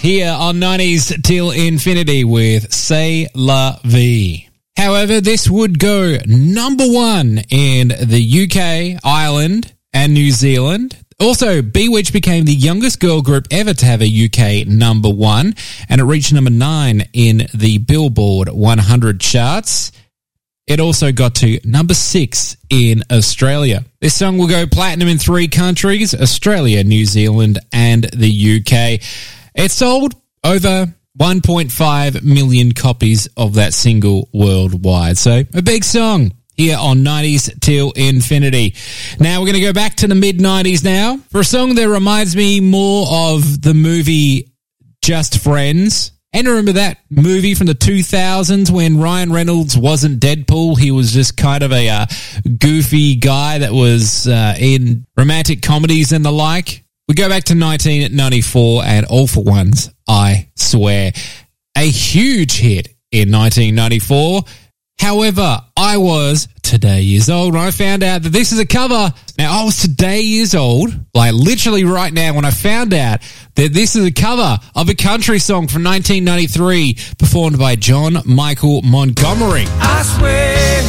here on 90s Till Infinity with C'est La Vie. However, this would go number one in the UK, Ireland, and New Zealand. Also, Bewitched became the youngest girl group ever to have a UK number one, and it reached number 9 in the Billboard 100 charts. It also got to number 6 in Australia. This song will go platinum in 3 countries, Australia, New Zealand, and the UK. It sold over 1.5 million copies of that single worldwide. So, a big song here on 90s Till Infinity. Now we're going to go back to the mid-90s now for a song that reminds me more of the movie Just Friends. And remember that movie from the 2000s when Ryan Reynolds wasn't Deadpool? He was just kind of a goofy guy that was in romantic comedies and the like. We go back to 1994 and All For One's I Swear. A huge hit in 1994. However, I was today years old when I found out that this is a cover. Now, I was today years old, like literally right now, when I found out that this is a cover of a country song from 1993 performed by John Michael Montgomery. I swear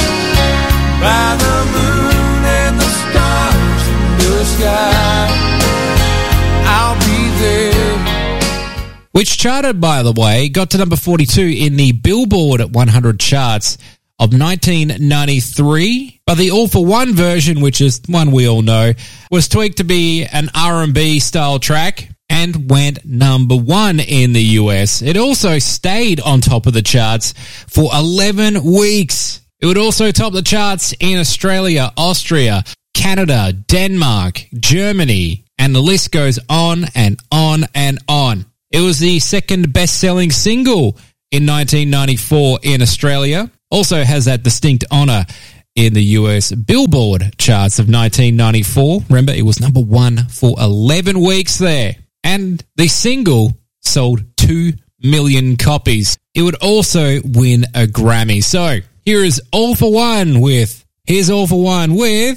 by the moon and the stars in the sky, I'll be there. Which charted, by the way, got to number 42 in the Billboard 100 charts of 1993. But the All For One version, which is one we all know, was tweaked to be an R&B style track and went number 1 in the US. It also stayed on top of the charts for 11 weeks. It would also top the charts in Australia, Austria, Canada, Denmark, Germany, and the list goes on and on and on. It was the second best-selling single in 1994 in Australia. Also has that distinct honor in the US Billboard charts of 1994. Remember, it was number 1 for 11 weeks there. And the single sold 2 million copies. It would also win a Grammy. So, here's All For One with